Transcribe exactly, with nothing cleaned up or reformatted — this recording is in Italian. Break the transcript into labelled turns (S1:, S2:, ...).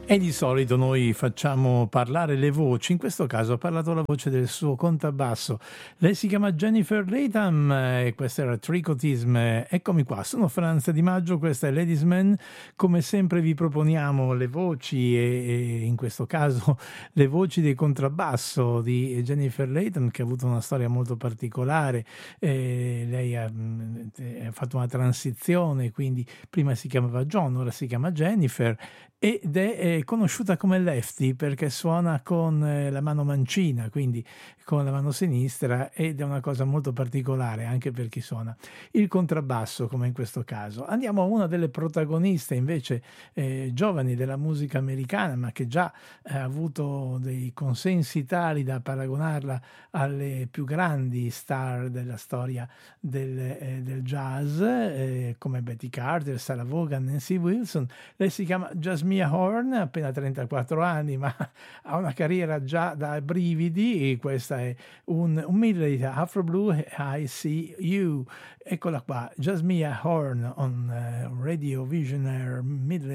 S1: E di solito noi facciamo parlare le voci, in questo caso ha parlato la voce del suo contrabbasso. Lei si chiama Jennifer Latham e questa era Tricotism. Eccomi qua, sono Franz Di Maggio, questa è Ladies Man. Come sempre vi proponiamo le voci e, e in questo caso le voci del contrabbasso di Jennifer Latham, che ha avuto una storia molto particolare. Eh, lei ha, ha fatto una transizione, quindi prima si chiamava John, ora si chiama Jennifer, ed è conosciuta come Lefty perché suona con la mano mancina, quindi con la mano sinistra, ed è una cosa molto particolare anche per chi suona il contrabbasso, come in questo caso. Andiamo a una delle protagoniste invece eh, giovani della musica americana, ma che già ha avuto dei consensi tali da paragonarla alle più grandi star della storia del, eh, del jazz, eh, come Betty Carter, Sarah Vaughan, Nancy Wilson. Lei si chiama Jasmine Horn, ha appena trentaquattro anni, ma ha una carriera già da brividi. Questa è un, un medley Afro Blue, I See You. Eccola qua, Jasmine Horn on uh, Radio Visionaire medley.